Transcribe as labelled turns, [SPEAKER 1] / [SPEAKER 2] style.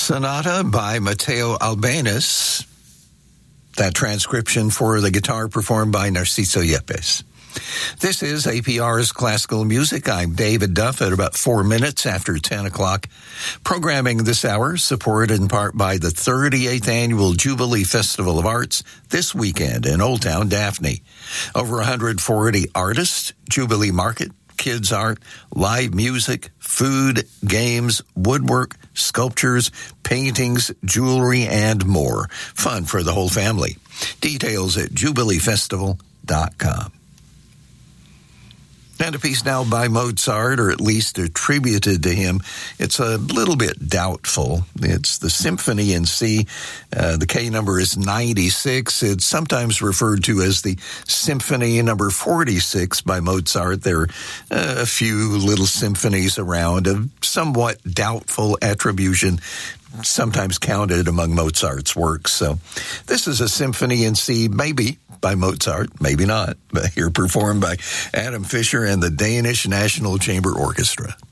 [SPEAKER 1] Sonata by Matteo Albéniz. That transcription for the guitar performed by Narciso Yepes. This is APR's Classical Music. I'm David Duff at about 4 minutes after 10 o'clock. Programming this hour supported in part by the 38th Annual Jubilee Festival of Arts this weekend in Old Town Daphne. Over 140 artists, Jubilee Market, kids art, live music, food, games, woodwork, sculptures, paintings, jewelry, and more. Fun for the whole family. Details at jubileefestival.com. And a piece now by Mozart, or at least attributed to him. It's a little bit doubtful. It's the Symphony in C. The K number is 96. It's sometimes referred to as the Symphony number 46 by Mozart. There are a few little symphonies around of somewhat doubtful attribution, sometimes counted among Mozart's works. So this is a Symphony in C, maybe by Mozart, maybe not, but here performed by Adam Fischer and the Danish National Chamber Orchestra.